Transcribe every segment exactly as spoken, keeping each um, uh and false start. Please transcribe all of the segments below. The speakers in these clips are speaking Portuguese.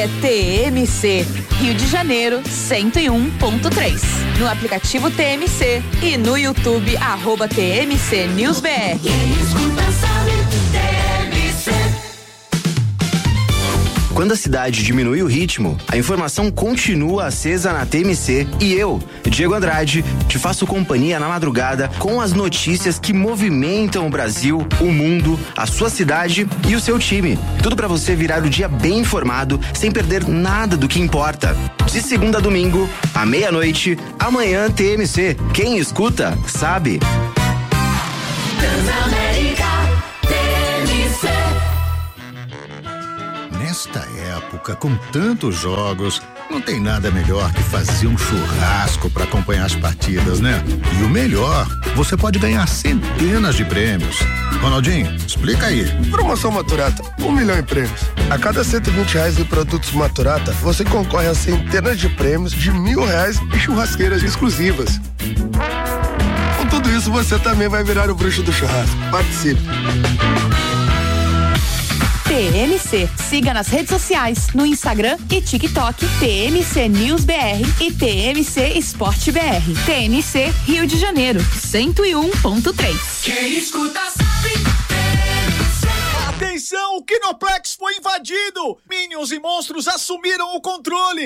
É T M C, Rio de Janeiro, cento e um ponto três. No aplicativo T M C e no YouTube, arroba T M C News B R. Quem escuta sabe, T M C. Quando a cidade diminui o ritmo, a informação continua acesa na T M C e eu, Diego Andrade, te faço companhia na madrugada com as notícias que movimentam o Brasil, o mundo, a sua cidade e o seu time. Tudo pra você virar o dia bem informado, sem perder nada do que importa. De segunda a domingo, à meia-noite, amanhã T M C. Quem escuta, sabe. Transamérica, T M C. Nesta época, com tantos jogos, não tem nada melhor que fazer um churrasco para acompanhar as partidas, né? E o melhor, você pode ganhar centenas de prêmios. Ronaldinho, explica aí. Promoção Maturata, um milhão em prêmios. A cada cento e vinte reais em produtos Maturata, você concorre a centenas de prêmios de mil reais e churrasqueiras exclusivas. Com tudo isso, você também vai virar o bruxo do churrasco. Participe. T M C. Siga nas redes sociais, no Instagram e TikTok, T M C News B R e T M C Esporte B R. T M C Rio de Janeiro, cento e um ponto três. Quem escuta sabe, T M C. Atenção, o Kinoplex foi invadido! Minions e monstros assumiram o controle!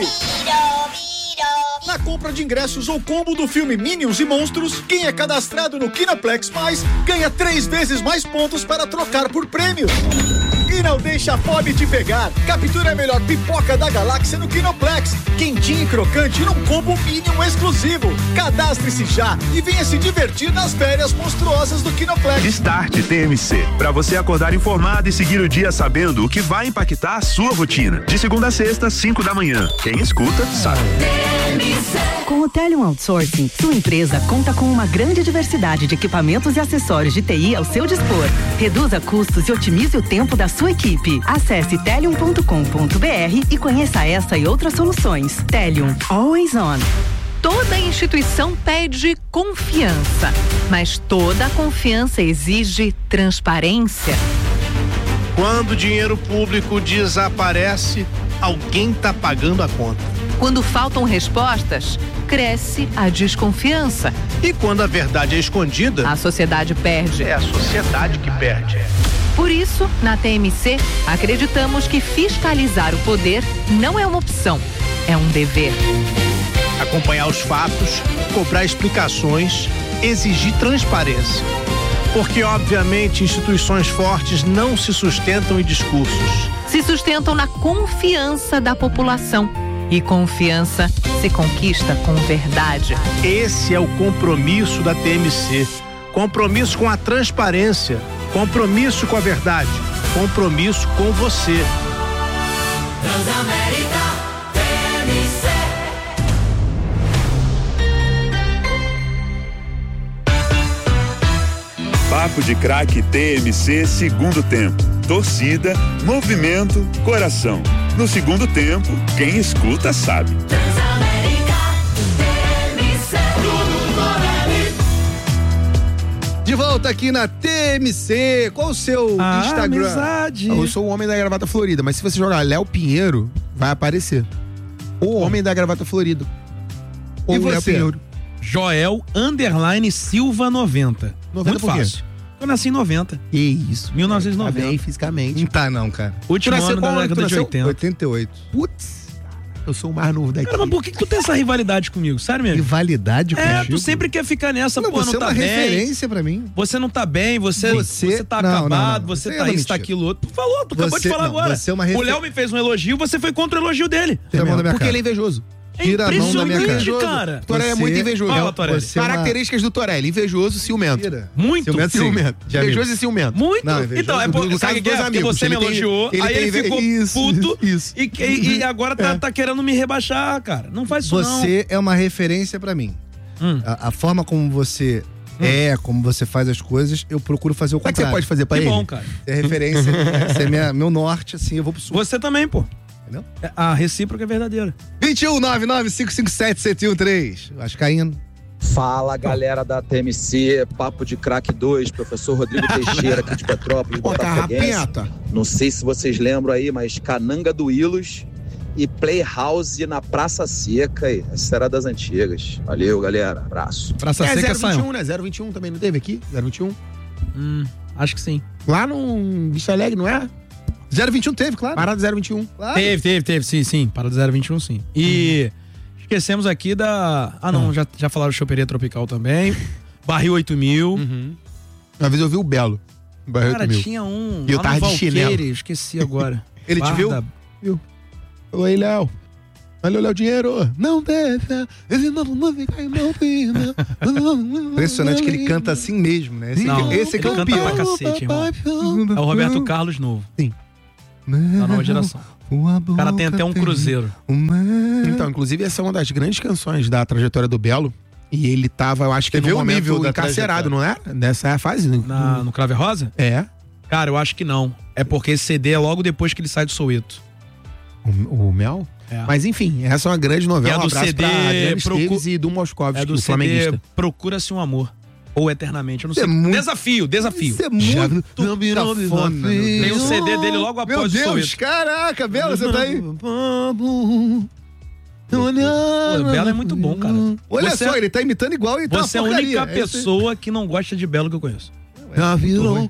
Na compra de ingressos ou combo do filme Minions e Monstros, quem é cadastrado no Kinoplex Mais ganha três vezes mais pontos para trocar por prêmios. E não deixa a fome te pegar. Captura a melhor pipoca da galáxia no Kinoplex. Quentinho e crocante num combo Minion exclusivo. Cadastre-se já e venha se divertir nas férias monstruosas do Kinoplex. Start T M C, para você acordar informado e seguir o dia sabendo o que vai impactar a sua rotina. De segunda a sexta, cinco da manhã. Quem escuta, sabe. Com o Telium Outsourcing, sua empresa conta com uma grande diversidade de equipamentos e acessórios de T I ao seu dispor. Reduza custos e otimize o tempo da sua equipe. Acesse telium ponto com ponto b r e conheça essa e outras soluções. Telium, always on. Toda instituição pede confiança, mas toda confiança exige transparência. Quando o dinheiro público desaparece, alguém está pagando a conta. Quando faltam respostas, cresce a desconfiança. E quando a verdade é escondida, a sociedade perde. É a sociedade que perde. Por isso, na T M C, acreditamos que fiscalizar o poder não é uma opção, é um dever. Acompanhar os fatos, cobrar explicações, exigir transparência. Porque, obviamente, instituições fortes não se sustentam em discursos. Se sustentam na confiança da população. E confiança se conquista com verdade. Esse é o compromisso da T M C. Compromisso com a transparência. Compromisso com a verdade. Compromisso com você. Transamérica, T M C. Papo de Craque T M C, segundo tempo. Torcida, movimento, coração. No segundo tempo, quem escuta sabe. Transamérica, T M C. De volta aqui na T M C. Qual o seu ah, Instagram? Amizade. Eu sou o Homem da Gravata Florida, mas se você jogar Léo Pinheiro, vai aparecer. O Homem da Gravata Florida. Ou Léo Pinheiro. Joel underline Silva noventa. noventa Muito fácil. Eu nasci em noventa. Que isso. mil novecentos e noventa. Tá bem fisicamente. Não tá não, cara. Último ano da década de oitenta. oitenta e oito. Putz. Eu sou o mais novo daqui. Cara, mas por que, que tu tem essa rivalidade comigo? Sério mesmo? Rivalidade É, contigo? tu sempre quer ficar nessa, não, pô, você não tá é uma bem. referência pra mim. Você não tá bem, você, você, você tá não, acabado, não, não. você Você tá é isso, tá aquilo outro. Tu falou, tu acabou Você- de falar não, agora. você é uma O refer- Léo me fez um elogio, você foi contra o elogio dele. Tira a mão da minha Porque cara. ele é invejoso. É Tira a mão da minha cara. impressionante, cara. Torelli é muito invejoso. Fala, Torelli. Você é uma- Características do Torelli: invejoso, ciumento. Tira. Muito. Ciumento, sim. Ciumento. Já vi. Invejoso e ciumento. Muito. Não, invejoso. Então, é No por, caso sabe o que dos é? Porque amigos, você me ele tem- elogiou, ele aí tem ele inve- ficou isso, puto isso. E, e, e agora tá, tá querendo me rebaixar, cara. Não faz isso não. Você é uma referência pra mim. Hum. A, a forma como você é, como você faz as coisas, eu procuro fazer o Como é que você contrário. pode fazer pra Que ele? bom, cara. Você é referência, você é minha, meu norte, assim, eu vou pro sul. Você também, pô. Entendeu? É, a recíproca é verdadeira. vinte e um, nove nove, cinco cinco sete, sete um três. Acho caindo. Fala, galera da T M C, Papo de Craque dois, professor Rodrigo Teixeira aqui de Petrópolis, Pô, Botafoguense. carrapeta. Não sei se vocês lembram aí, mas Cananga do Ilos e Playhouse na Praça Seca. E essa era das antigas. Valeu, galera. Abraço. Praça é, Seca zero vinte e um, né? zero vinte e um também não teve aqui? zero vinte e um? Hum, acho que sim. Lá no Vista Alegre, não é? zero vinte e um teve, claro. Parada zero vinte e um. Claro. Teve, teve, teve, sim, sim. Parada zero vinte e um, sim. E uhum. esquecemos aqui da... Ah, não, já, já falaram de Choperia Tropical também. Barril oito mil. Uhum. Uma vez eu vi o Belo. Barril Cara, oito mil. tinha um... E eu tava de chinelo. Esqueci agora. Ele te viu? Viu? Falou aí, Léo. Olha, Léo, dinheiro. Não deixa. Esse não, não fica aí, não pina. Impressionante que ele canta assim mesmo, né? Esse, não, esse ele é o canta pior. pra cacete, irmão. É o Roberto Carlos novo. Sim. Da nova geração. O cara tem até um cruzeiro. Então, inclusive, essa é uma das grandes canções da trajetória do Belo. E ele tava, eu acho que, Você no viu o momento nível da encarcerado, não é? Nessa fase. Na, no Clave Rosa? É. Cara, eu acho que não. É porque esse C D é logo depois que ele sai do Soweto. O, o Mel? É. Mas enfim, essa é uma grande novela. É do um abraço C D pra Adriano Procu... Esteves e do Moscovski, É do do C D flamenguista. Procura-se um Amor. Ou Eternamente, eu não Isso sei. é muito- Desafio, desafio. Isso é muito cafona. Tem o C D dele logo Meu após o Deus, Soweto. caraca, Belo, você tá aí? Pô, o Belo é muito bom, cara. Olha Você- só, ele tá imitando igual e tá uma Você é a porcaria. única É isso aí. pessoa que não gosta de Belo que eu conheço. Já virou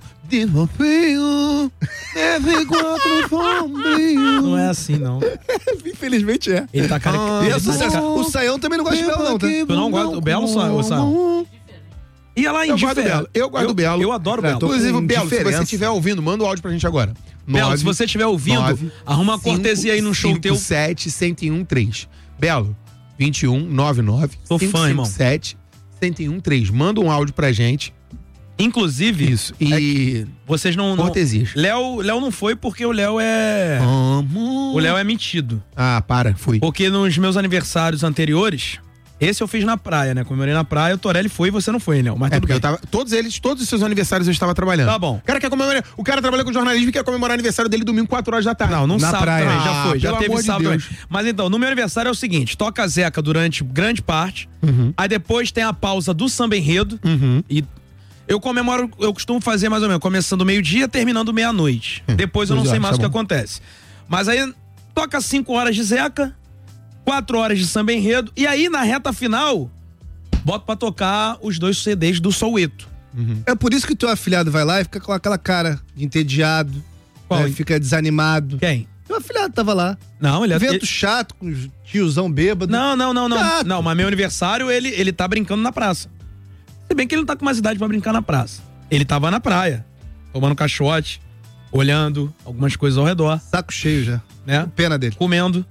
desafio, teve quatro sombrio. Não é assim, não. Infelizmente é. Ele tá cara... E é ele tá sucesso. cara- O Saião também não gosta de Belo, não, tá? Tu não gosta do Belo, Sa- ô, Saião? E lá em Eu gosto do Difere- Belo. Eu gosto eu, do Belo. Eu adoro o É, Belo. tô- Inclusive, com Belo, se diferença. você estiver ouvindo, manda o áudio pra gente agora. Belo, se você estiver ouvindo, nove, arruma uma cortesia aí no show teu. sete sete um três. Belo, vinte e um nove nove Sou fã, irmão. sete sete um três. Manda um áudio pra gente. Inclusive, Isso. E vocês não... não... cortesias. Léo, Léo não foi porque o Léo é... O Léo é metido. Ah, para, fui. Porque nos meus aniversários anteriores, esse eu fiz na praia, né? Comemorei na praia, o Torelli foi e você não foi, Léo. Mas É tudo porque bem. eu tava. Todos eles, todos os seus aniversários eu estava trabalhando. Tá bom. O cara quer comemorar. O cara trabalha com jornalismo e quer comemorar o aniversário dele domingo, quatro horas da tarde. Não, não Na sábado praia. também, já Ah, foi. Já pelo teve amor de sábado Deus. também. Mas então, no meu aniversário é o seguinte: toca Zeca durante grande parte, Uhum. aí depois tem a pausa do samba enredo, Uhum. e eu comemoro, eu costumo fazer mais ou menos, começando meio-dia, terminando meia-noite. Depois eu não Duas sei horas, mais o tá que bom. acontece. Mas aí toca cinco horas de Zeca, quatro horas de samba enredo, e aí na reta final, boto pra tocar os dois C Ds do Soweto. É por isso que teu afilhado vai lá e fica com aquela cara de entediado, Qual? né, fica desanimado. Quem? Teu afilhado tava lá. Não, ele é... Vento ele- chato, com os tiozão bêbado. Não, não, não, não. Chato. Não, mas meu aniversário, ele, ele tá brincando na praça. Se bem que ele não tá com mais idade pra brincar na praça. Ele tava na praia, tomando caixote, olhando algumas coisas ao redor, Saco cheio já. né? Pena dele. Comendo.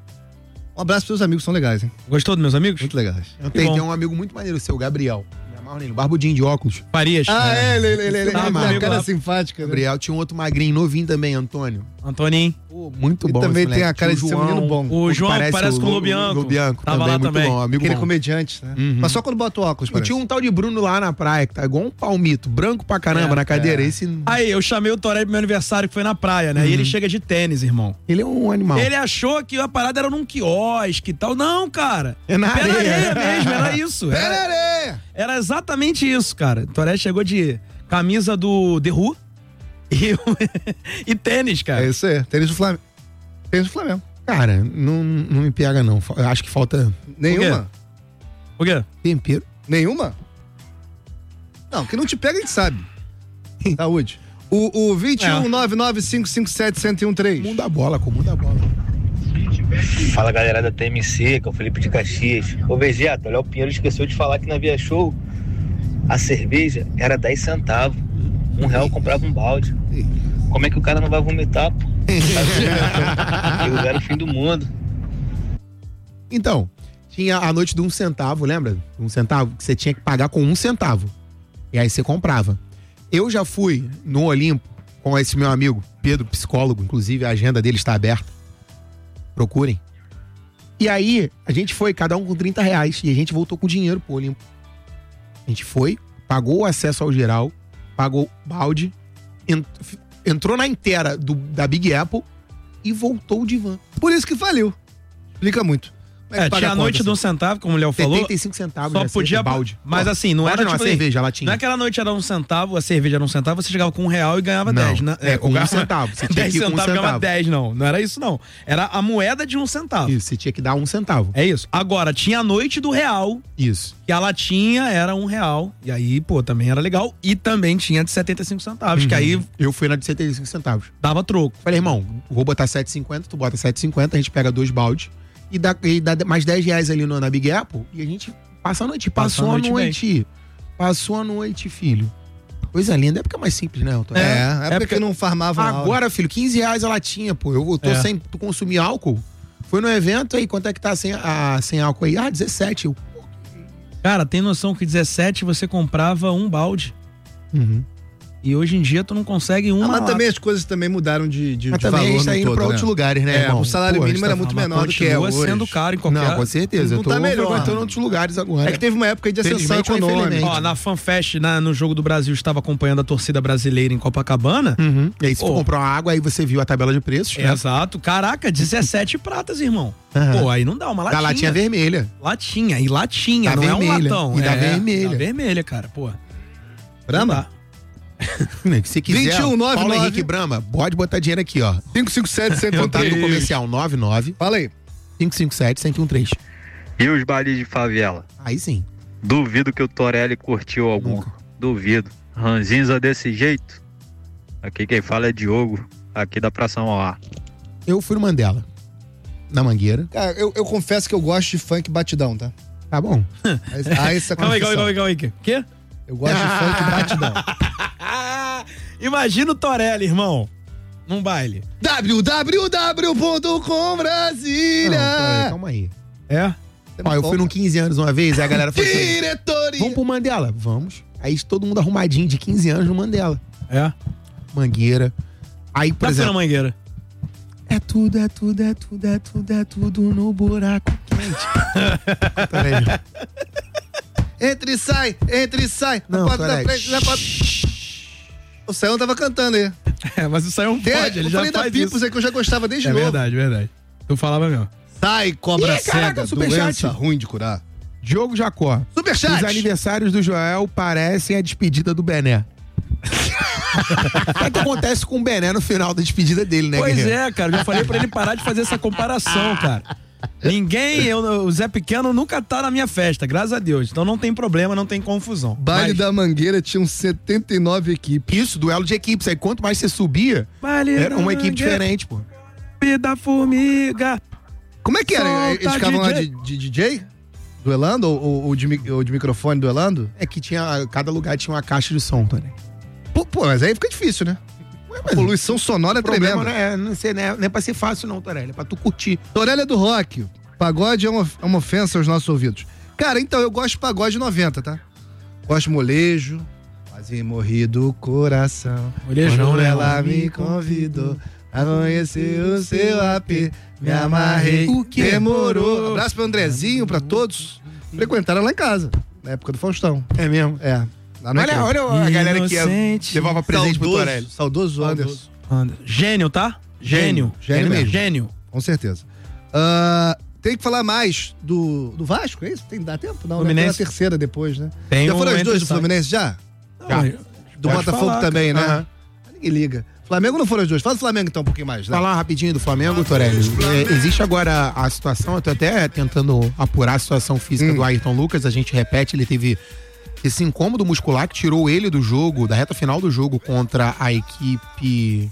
Um abraço pros seus amigos, são legais, hein? Gostou dos meus amigos? Muito legais. Eu Que tenho, bom. tem um amigo muito maneiro, seu Gabriel. Me amarro nele, barbudinho de óculos. Farias. Ah, é, ele, ele, ele, ele Tá, tem comigo a cara lá. simpática, né? Gabriel tinha um outro magrinho, novinho também, Antônio. Antoninho. Pô, muito E bom. também esse tem moleque. a cara Tinha de ser um menino bom. O que João parece, com o Lu- Lobianco. Lobianco Tava também, lá muito também. bom, amigo Aquele bom. comediante, né? Uhum. Mas só quando bota o óculos, E parece. tinha um tal de Bruno lá na praia, que tá igual um palmito, branco pra caramba É, na cadeira. é. Esse, Aí, eu chamei o Toré pro meu aniversário, que foi na praia, né? E ele chega de tênis, irmão. ele é um animal. Ele achou que a parada era num quiosque e tal. Não, cara. É na Pé na areia. areia mesmo, era isso. Era, Pererê! era exatamente isso, cara. O Toré chegou de camisa do The Who e, e tênis, cara. É isso aí. Tênis do Flamengo. Tênis do Flamengo. Cara, não, não me pega não. Eu acho que falta Nenhuma? Por quê? tempero. Nenhuma? Não, que não te pega, a gente sabe. Saúde. O, o vinte e um nove nove cinco cinco sete um zero um três. Mundo da bola, com mundo da bola. Fala galera da T M C, que é o Felipe de Caxias. Ô Vegeta, o Léo Pinheiro esqueceu de falar que na Via Show a cerveja era dez centavos. Um real comprava um balde. Como é que o cara não vai vomitar, pô? Aquilo era o fim do mundo. Então, tinha a noite de um centavo, lembra? Um centavo, que você tinha que pagar com um centavo. E aí você comprava. Eu já fui no Olimpo com esse meu amigo, Pedro, psicólogo, inclusive a agenda dele está aberta. Procurem. E aí, a gente foi, cada um com trinta reais, e a gente voltou com dinheiro pro Olimpo. A gente foi, pagou o acesso ao geral, pagou balde, ent- entrou na inteira do, da Big Apple e voltou de van. Por isso que faliu. Explica muito. É, tinha a noite de um centavo, como o Léo falou. setenta e cinco centavos. Só né, podia. balde. Mas Pô, assim, não balde era não, tipo a cerveja, ela tinha. Não é que aquela noite era um centavo, a cerveja era um centavo, você chegava com um real e ganhava Não, dez, né? é, com um ganhava- centavo, você tinha dez que ir com um centavos ganhava centavo. dez, não. Não era isso, não. Era a moeda de um centavo. Isso, você tinha que dar um centavo. É isso. Agora, tinha a noite do real. Isso. Que a latinha era um real. E aí, pô, também era legal. E também tinha de setenta e cinco centavos, que aí Eu fui na de setenta e cinco centavos. dava troco. Falei, irmão, vou botar sete e cinquenta, tu bota sete e cinquenta, a gente pega dois baldes e dá, e dá mais dez reais ali no, na Big Apple e a gente passa a noite. Passou Passa a a noite noite. Passou a noite, filho. Coisa linda. É porque é mais simples, né? Antônio? É, é porque não farmavam Agora, filho, quinze reais a latinha, pô. Eu tô É. sem tu consumir álcool. Foi no evento aí, quanto é que tá sem, a, sem álcool aí? Ah, dezessete. Eu, Cara, tem noção que dezessete você comprava um balde. Uhum. E hoje em dia tu não consegue uma Ah, mas lata. também as coisas também mudaram de, de, Mas de também valor a gente tá no indo todo, pra né? outros lugares, né, É, irmão? o salário Pô, a gente mínimo tá era muito falando, menor do que é continua hoje. sendo caro em qualquer... Não, com certeza. Não eu tô tá melhor. frequentando outros lugares agora. É que teve uma época de ascensão Felizmente ou econômica. infelizmente. Ó, na FanFest, na, no Jogo do Brasil, estava acompanhando a torcida brasileira em Copacabana. Uhum. E aí, se Pô. tu comprou uma água, aí você viu a tabela de preços, né? Exato. Caraca, dezessete pratas, irmão. Aham. Pô, aí não dá, uma Da latinha. latinha vermelha. Latinha, e latinha, Da não é um vermelha. latão. E da é, vermelha. Da vermelha, cara, pô. Brahma? Se quiser, vinte e um, nove, Paulo nove. Henrique Brahma, pode botar dinheiro aqui, ó. cinco cinco sete, cento e um Contato três. no comercial nove nove Fala aí. cinco cinco sete, cento e um três. E os bailes de favela? Aí sim. Duvido que o Torelli curtiu algum. Duvido. Ranzinza desse jeito? Aqui quem fala é Diogo, aqui da Praça Mauá. Eu fui no Mandela. Na Mangueira. Cara, eu, eu confesso que eu gosto de funk batidão, tá? Tá bom. Ah, essa Calma aí, calma aí, confissão. calma aí, calma aí. Quê? Quê? Eu gosto de funk batidão. Imagina o Torelli, irmão. Num baile. w w w ponto com Brasília. Não, peraí, calma aí. É? Ó, eu fui num quinze anos uma vez, aí a galera falou assim, Diretoria. vamos pro Mandela? Vamos. Aí todo mundo arrumadinho de quinze anos no Mandela. É? Mangueira. Aí, por Tá exemplo... na Mangueira. É tudo, é tudo, é tudo, é tudo, é tudo no buraco quente. Peraí. Entra e sai, entra e sai. Não, Na porta da Torelli. frente, na porta... O Sayão tava cantando aí. É, mas o Sayão Tem- pode, ele eu já falei da faz Pipos isso. aí que eu já gostava desde É novo. verdade, verdade. Tu falava mesmo. Sai, cobra Ih, caraca, cega, superchat. doença ruim de curar. Diogo Jacó. Superchat. Os aniversários do Joel parecem a despedida do Bené. O que acontece com o Bené no final da despedida dele, né, Pois Guerreiro? é, cara. Eu já falei pra ele parar de fazer essa comparação, cara. Ninguém, eu, o Zé Pequeno nunca tá na minha festa, graças a Deus. Então não tem problema, não tem confusão. Baile Mas- da Mangueira tinha setenta e nove equipes. Isso, duelo de equipes. Aí quanto mais você subia, Baile era uma da equipe Mangueira. diferente, pô. Da formiga. Como é que era? Solta, Eles ficavam lá D J. de, de D J? Duelando? Ou, ou, ou de, mi- ou de microfone duelando? É que tinha, cada lugar tinha uma caixa de som, Tony. Pô, pô, mas aí fica difícil, né? A poluição sonora é O problema tremenda. não é, não, sei, não, é, não é pra ser fácil, não, Torelli. É pra tu curtir. Torelli é do rock. Pagode é uma, é uma ofensa aos nossos ouvidos. Cara, então, eu gosto de pagode noventa, tá? Gosto de molejo. Quase morri do coração. Molejão, Quando né? ela me convidou a conhecer o seu A P. Me amarrei. O quê? Demorou. Abraço pro Andrezinho, pra todos. Frequentaram lá em casa, na época do Faustão. É mesmo? É. Lá no Olha, Recreio. olha a galera que ia, Inocente. levava presente pro Saudoso, Torelli. Saudoso Anderson. Anda. Gênio, tá? Gênio. Gênio mesmo. Gênio. Com certeza. Ah, tem que falar mais do, do Vasco, é isso? Tem que dar tempo? Não, né? Tem a Fluminense. terceira depois, né? Tem já um foram as entre duas do e sai. Fluminense já? Já. Do Pode Botafogo falar, também, cara. né? Aham. Ninguém liga. Flamengo não foram as duas. Fala do Flamengo então um pouquinho mais. Né? Falar rapidinho do Flamengo, Torelli. É, existe agora a situação, eu tô até tentando apurar a situação física Hum. do Ayrton Lucas. A gente repete, ele teve esse incômodo muscular que tirou ele do jogo, da reta final do jogo contra a equipe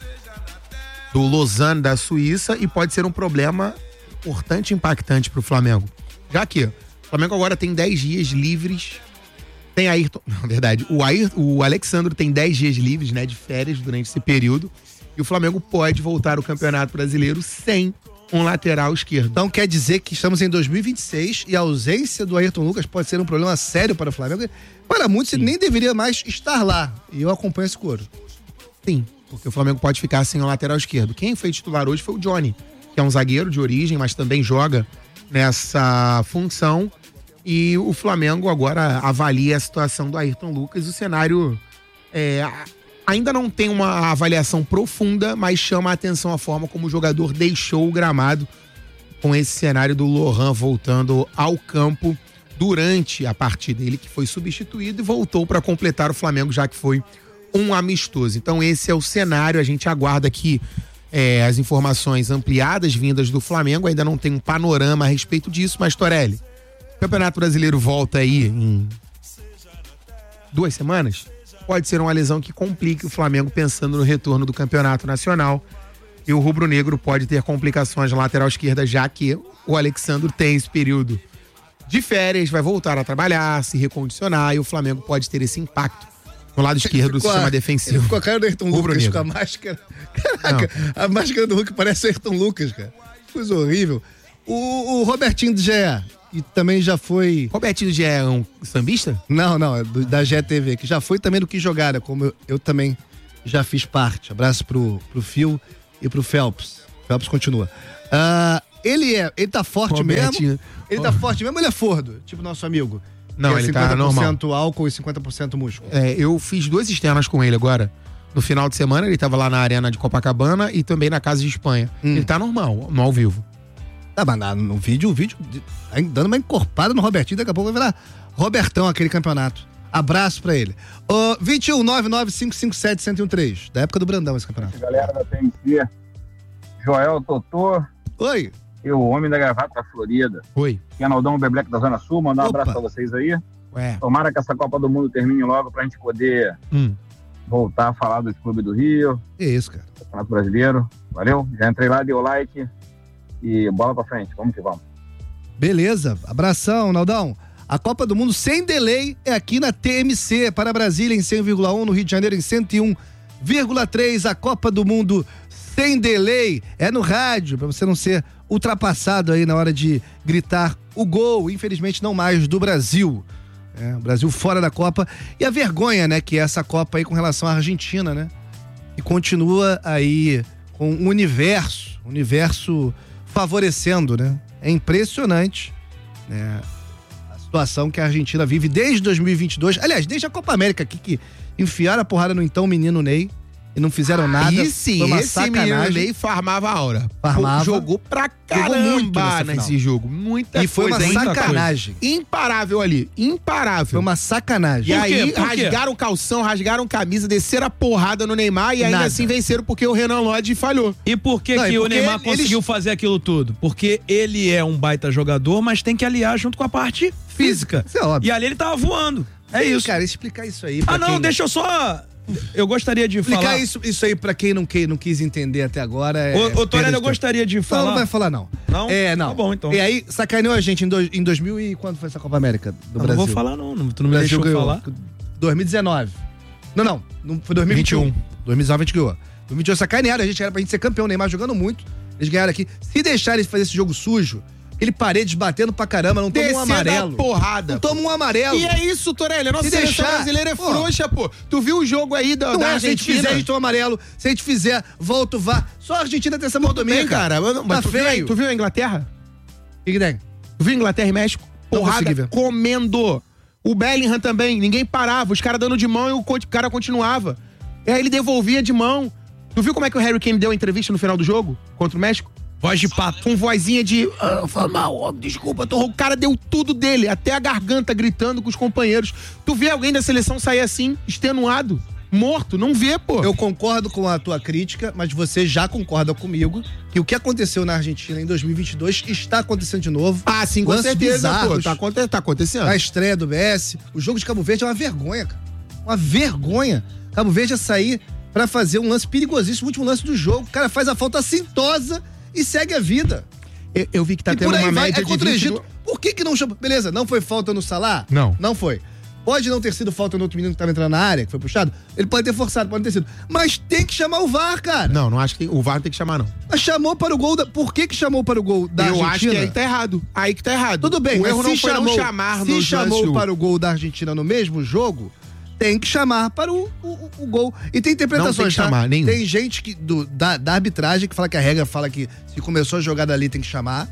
do Lausanne da Suíça e pode ser um problema importante e impactante pro Flamengo. Já que o Flamengo agora tem dez dias livres. Tem Ayrton. Na verdade, o, Ayrton, o Alexandre tem dez dias livres, né, de férias durante esse período. E o Flamengo pode voltar ao Campeonato Brasileiro sem um lateral esquerdo. Então quer dizer que estamos em dois mil e vinte e seis e a ausência do Ayrton Lucas pode ser um problema sério para o Flamengo. Para muitos, ele nem deveria mais estar lá. E eu acompanho esse coro. Sim, porque o Flamengo pode ficar sem um lateral esquerdo. Quem foi titular hoje foi o Johnny, que é um zagueiro de origem, mas também joga nessa função. E o Flamengo agora avalia a situação do Ayrton Lucas. O cenário é, ainda não tem uma avaliação profunda, mas chama a atenção a forma como o jogador deixou o gramado com esse cenário do Lohan voltando ao campo durante a partida. Ele que foi substituído e voltou para completar o Flamengo, já que foi um amistoso. Então esse é o cenário, a gente aguarda aqui é, as informações ampliadas vindas do Flamengo, ainda não tem um panorama a respeito disso, mas Torelli, o Campeonato Brasileiro volta aí em duas semanas, pode ser uma lesão que complique o Flamengo pensando no retorno do Campeonato Nacional, e o rubro-negro pode ter complicações na lateral esquerda, já que o Alexandre tem esse período de férias, vai voltar a trabalhar, se recondicionar, e o Flamengo pode ter esse impacto no lado esquerdo do sistema defensivo. Ele ficou a cara do Ayrton Lucas com a máscara. Caraca, não. A máscara do Hulk parece o Ayrton Lucas, cara. Coisa horrível. O, o Robertinho do G E, e também já foi... Robertinho do G E é um sambista? Não, não, é do, da G E T V, que já foi também do Que Jogada, como eu, eu também já fiz parte. Abraço pro, pro Phil e pro Phelps. Phelps continua. Uh, ele é, ele tá forte Robertinho. mesmo? Ele tá oh. forte mesmo ou ele é fordo? Tipo nosso amigo? Não, é ele tá normal. cinquenta por cento álcool e cinquenta por cento músculo. É, eu fiz duas externas com ele agora. No final de semana, ele tava lá na arena de Copacabana e também na Casa de Espanha. Hum. Ele tá normal, no ao vivo. Tá, mas no vídeo, o vídeo dando uma encorpada no Robertinho, daqui a pouco vai virar Robertão aquele campeonato. Abraço pra ele. Uh, vinte e um, nove nove cinco cinco sete, um zero um três. Da época do Brandão esse campeonato. Galera da T M C, Joel Totô. Oi. Eu, o homem da gravata da Florida. Oi. Renaldão Bebleque da Zona Sul, mandar um Opa. abraço pra vocês aí. Ué. Tomara que essa Copa do Mundo termine logo pra gente poder hum. voltar a falar do Clube do Rio. Que isso, cara. Campeonato Brasileiro. Valeu? Já entrei lá, dei o like e bola pra frente. Vamos que vamos. Beleza. Abração, Naldão. A Copa do Mundo sem delay é aqui na T M C, para Brasília em cem vírgula um, no Rio de Janeiro em cento e um vírgula três. A Copa do Mundo sem delay é no rádio, para você não ser ultrapassado aí na hora de gritar o gol, infelizmente não mais do Brasil. É, o Brasil fora da Copa. E a vergonha, né, que é essa Copa aí com relação à Argentina, né? E continua aí com um universo, um universo favorecendo, né? É impressionante, né? A situação que a Argentina vive desde dois mil e vinte e dois. Aliás, desde a Copa América aqui, que enfiaram a porrada no então menino Ney e não fizeram nada. Aí sim, foi uma esse sacanagem. menino Ney farmava a hora. Farmava. Jogou pra Jogou muito caramba nesse nesse jogo. Muita E foi coisa. uma muita sacanagem. coisa. Imparável ali. Imparável. Foi uma sacanagem. E Por quê? aí, Por quê? rasgaram calção, rasgaram camisa, desceram a porrada no Neymar e ainda Nada. assim venceram porque o Renan Lodge falhou. E por que, Não, que e o porque Neymar eles- conseguiu fazer aquilo tudo? Porque ele é um baita jogador, mas tem que aliar junto com a parte física. Isso é óbvio. E ali ele tava voando. É Sim, isso. cara, explicar isso aí pra Ah, não, quem... deixa eu só... Eu gostaria de Explicar falar... isso, isso aí pra quem não, que, não quis entender até agora. É, Ô, ô Torelli, perda de eu tempo. gostaria de falar... Não, não vai falar não. Não? É, não. Tá bom, então. E aí, sacaneou a gente em, dois, em dois mil e quando foi essa Copa América do Eu não Brasil? vou falar não, não tu não me O Brasil deixou ganhou. falar. dois mil e dezenove. Não, não, não foi dois mil e vinte e um. vinte e dois mil e dezenove a gente ganhou. dois mil e vinte e um sacanearam, a gente era pra gente ser campeão, o Neymar jogando muito. Eles ganharam aqui. Se deixar eles fazer esse jogo sujo, ele paredes batendo pra caramba, não toma um Descendo a amarelo. porrada. Não toma um amarelo. E é isso, Torelli. A nossa Se seleção deixar, brasileira é pô. frouxa, pô. Tu viu o jogo aí da, Não da é, se a gente Argentina? fizer, a gente toma amarelo. Se a gente fizer, volta o V A R. Só a Argentina tem essa Tudo mordomia, bem, cara. Mas, mas Tá tu, viu, feio. tu viu a Inglaterra? O que que tem? Tu viu Inglaterra e México? Não consegui Porrada ver. comendo. O Bellingham também, ninguém parava. Os caras dando de mão e o co- cara continuava. E aí ele devolvia de mão. Tu viu como é que o Harry Kane deu a entrevista no final do jogo? Contra o México? Voz de pato. Com vozinha de... Ah, foi mal, ó, desculpa. Tô... O cara deu tudo dele, até a garganta, gritando com os companheiros. Tu vê alguém da seleção sair assim, extenuado, morto? Não vê, pô. Eu concordo com a tua crítica, mas você já concorda comigo que o que aconteceu na Argentina em dois mil e vinte e dois está acontecendo de novo. Ah, sim, com Lances certeza, bizarros. pô. Tá, aconte- tá acontecendo. A estreia do Messi. O jogo de Cabo Verde é uma vergonha, cara. Uma vergonha. Cabo Verde ia sair pra fazer um lance perigosíssimo, o último lance do jogo. O cara faz a falta cintosa e segue a vida. Eu, eu vi que tá E tendo por aí uma vai, média é contra o de vinte Egito. Por que que não chamou? Beleza, não foi falta no Salah? Não. Não foi. Pode não ter sido falta no outro menino que tava entrando na área, que foi puxado. Ele pode ter forçado, pode não ter sido. Mas tem que chamar o V A R, cara. Não, não acho que tem, o V A R tem que chamar, não. Mas chamou para o gol da... Por que que chamou para o gol da eu Argentina? acho que aí tá errado. Aí que tá errado. Tudo bem, o mas erro se não foi chamou, não chamar se nos chamou lances do- para o gol da Argentina no mesmo jogo, tem que chamar para o, o, o gol. E tem interpretações, Não tem que tá? chamar, nenhum. Tem gente que, do, da, da arbitragem que fala que a regra fala que se começou a jogada ali tem que chamar.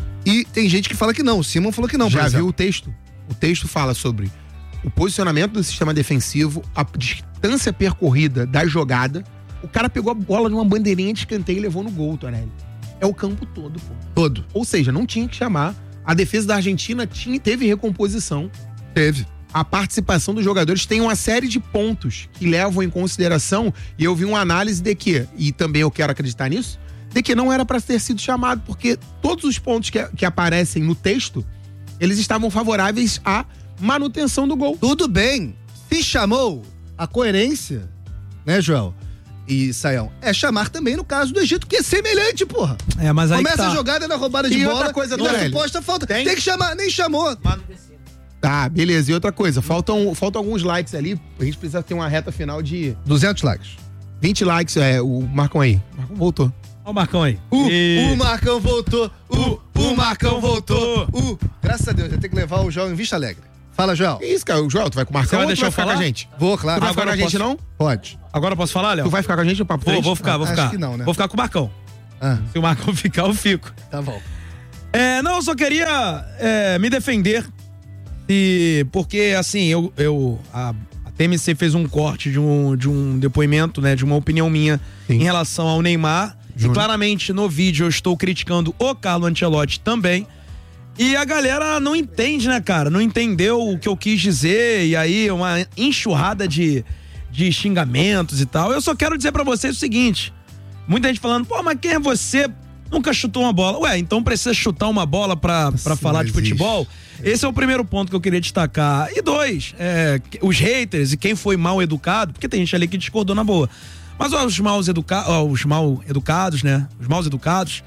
E tem gente que fala que não. O Simon falou que não, por Já exemplo. viu o texto? O texto fala sobre o posicionamento do sistema defensivo, a distância percorrida da jogada. O cara pegou a bola numa bandeirinha de escanteio e levou no gol, Torelli. é o campo todo, pô. Todo. Ou seja, não tinha que chamar. A defesa da Argentina tinha, teve recomposição. Teve. A participação dos jogadores tem uma série de pontos que levam em consideração, e eu vi uma análise de que, e também eu quero acreditar nisso, de que não era para ter sido chamado, porque todos os pontos que, que aparecem no texto, eles estavam favoráveis à manutenção do gol. Tudo bem. Se chamou, a coerência, né, Joel e Saião, é chamar também no caso do Egito, que é semelhante, porra. É, mas aí Começa tá. a jogada na roubada de E bola outra coisa, e na Torelli, suposta falta. tem? Tem que chamar, nem chamou. Tá, beleza. E outra coisa, faltam, faltam alguns likes ali. A gente precisa ter uma reta final de duzentos likes. vinte likes, é, o Marcão aí. O Marcão voltou. Olha o Marcão aí. O, E- o Marcão voltou. O, o Marcão voltou. O, graças a Deus, eu tenho que levar o Joel em Vista Alegre. Fala, Joel. Que isso, cara? O Joel, tu vai com o Marcão Você vai ou tu deixar eu ficar falar? com a gente? Vou, claro. Tu vai Agora ficar com a eu gente, posso- não? Pode. Agora eu posso falar, Léo? Tu vai ficar com a gente no papo Vou, três? vou ficar, vou Acho ficar. que não, né? Vou ficar com o Marcão. Ah, Se o Marcão ficar, eu fico. tá bom. É, não, eu só queria é, me defender. E, porque, assim, eu, eu a, a T M C fez um corte de um, de um depoimento, né? De uma opinião minha Sim. em relação ao Neymar. Júnior. E claramente no vídeo eu estou criticando o Carlo Ancelotti também. E a galera não entende, né, cara? Não entendeu o que eu quis dizer. E aí, uma enxurrada de, de xingamentos e tal. Eu só quero dizer pra vocês o seguinte: muita gente falando, pô, mas quem é você? Nunca chutou uma bola. Ué, então precisa chutar uma bola pra, pra falar de existe. futebol? Esse é o primeiro ponto que eu queria destacar. E dois, é, os haters e quem foi mal educado, porque tem gente ali que discordou na boa. Mas ó, os mal educa ó, os mal educados, né? Os mal educados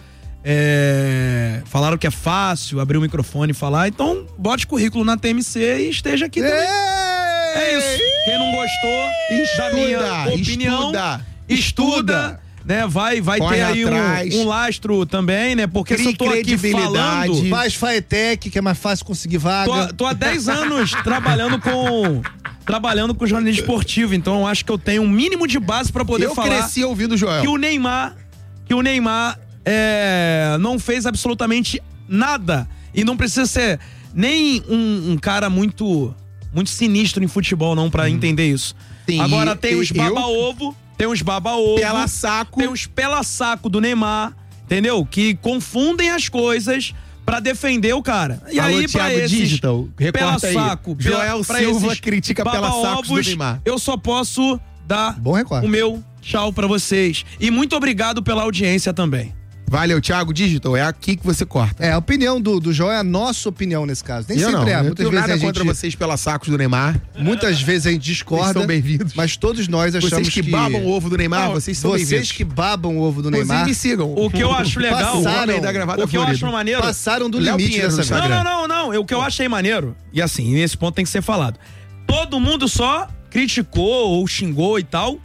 é, falaram que é fácil abrir o microfone e falar. Então, bote currículo na T M C e esteja aqui também. É isso. Quem não gostou da minha opinião, estuda, estuda, né? Vai, vai Corre ter aí atrás. um, um lastro também, né? Porque se Crie eu tô aqui credibilidade. falando... Faz Faetec, que é mais fácil conseguir vaga. Tô, tô há dez anos trabalhando com trabalhando com jornalismo esportivo, então eu acho que eu tenho um mínimo de base pra poder Eu falar cresci ouvindo o Joel. que o Neymar que o Neymar é, não fez absolutamente nada e não precisa ser nem um, um cara muito muito sinistro em futebol não pra entender isso. Sim, Agora tem e- os eu- baba-ovo, tem os baba-ovo, Pela-saco. tem os pela-saco do Neymar, entendeu? Que confundem as coisas pra defender o cara. E Alô, aí, pra Thiago esses Digital, recorta aí. pela-saco, Joel pra Silva esses critica pela-sacos do baba-ovos, Neymar. eu só posso dar Bom recorde. o meu tchau pra vocês. E muito obrigado pela audiência também. Valeu, Thiago Digital. É aqui que você corta. É, a opinião do, do Joel é a nossa opinião nesse caso. Nem eu sempre não, é. eu não Muitas tenho vezes nada a gente, contra vocês pela sacos do Neymar. muitas vezes a gente Vocês discorda, são bem-vindos. mas todos nós achamos Vocês que, babam o ovo do Neymar, Não, vocês são vocês bem-vindos. que babam o ovo do Inclusive, Neymar me sigam. O que eu acho legal, Passaram- o homem da gravata o que eu florida. acho maneiro, passaram do Léo limite Pinheiro no dessa vez. Instagram. Não, não, não, não. O que eu achei maneiro, e assim, nesse ponto tem que ser falado. Todo mundo só criticou ou xingou e tal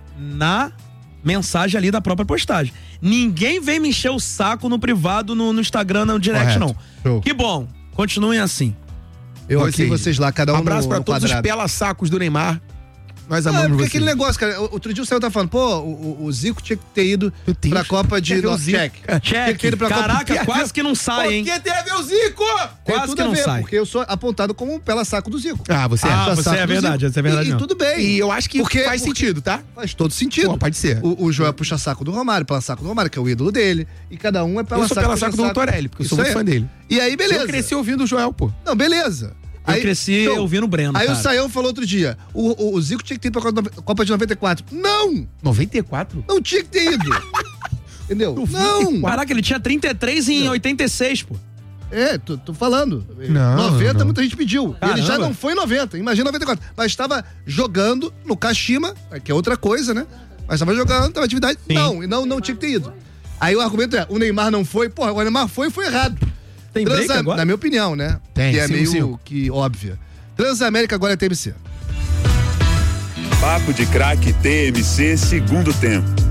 na mensagem ali da própria postagem. Ninguém vem me encher o saco no privado, no, no Instagram, no direct, Correto. não. Show. Que bom. Continuem assim. Eu aqui, vocês lá, cada um Abraço no, pra no todos quadrado. os pela-sacos do Neymar. Nós Ah, amamos porque vocês. aquele negócio, cara, outro dia o Céu tá falando, pô, o, o- o Zico tinha que ter ido pra Copa de Quer ver o Norte. Zico? Check. Tinha que ter Check. ido pra Copa Caraca, de- quase que não sai, hein? Por que tem a ver o Zico? Tem Quase tudo que a não ver, sai. porque eu sou apontado como um pela-saco do Zico. Ah, você é. Ah, Pela-saco você é do verdade, Zico. você é verdade E, e mesmo. tudo bem. E eu acho que Porque- faz porque- sentido, tá? Faz todo sentido. Pô, pode ser. O, o Joel puxa saco do Romário, pela saco do Romário, que é o ídolo dele. E cada um é pela Eu sou saco pela saco do puxa Torelli, porque eu sou Isso muito aí. fã dele. E aí, beleza. Eu cresci ouvindo o Joel, pô. Não, beleza. Eu cresci ouvindo o Breno, Aí cara. o Saião falou outro dia, o, o, o Zico tinha que ter ido pra Copa de noventa e quatro. Não! noventa e quatro? Não tinha que ter ido. Entendeu? Não! Caraca, ele tinha trinta e três em oitenta e seis, pô. É, tô, tô falando. Não, noventa, não. muita gente pediu. Caramba. Ele já não foi em noventa, imagina noventa e quatro. Mas estava jogando no Kashima, que é outra coisa, né? Mas estava jogando, estava atividade. Sim. Não, e não, não tinha que ter ido. Aí o argumento é, o Neymar não foi, porra, o Neymar foi e foi errado. Tem break agora? Na minha opinião, né? Tem, que é cinco, meio cinco. que óbvia. Transamérica agora é T M C. Papo de Craque T M C, segundo tempo.